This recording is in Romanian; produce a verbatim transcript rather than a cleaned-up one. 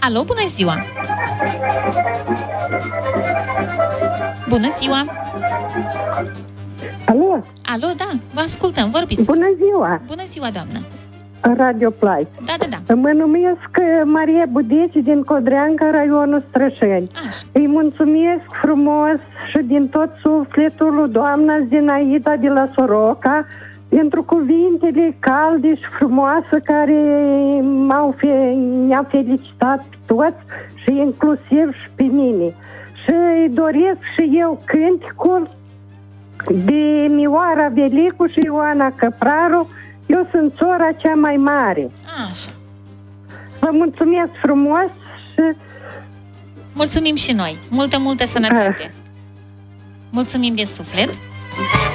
Alo, bună ziua! Bună ziua! Alo? Alo, da, vă ascultăm, vorbiți. Bună ziua! Bună ziua, doamnă! Radio Play. Da, da, da. Mă numesc Maria Budeci din Codreanca, raionul Strășeni. Așa. Îi mulțumesc frumos și din tot sufletul lui doamna Zinaida de la Soroca pentru cuvintele calde și frumoase care m-au fe- ne-au felicitat toți și inclusiv și pe mine. Și îi doresc și eu cânticul de Mioara Velicu și Ioana Căpraru. Eu sunt sora cea mai mare. Așa. Vă mulțumesc frumos și... Mulțumim și noi. Multă, multă sănătate. Mulțumim de suflet.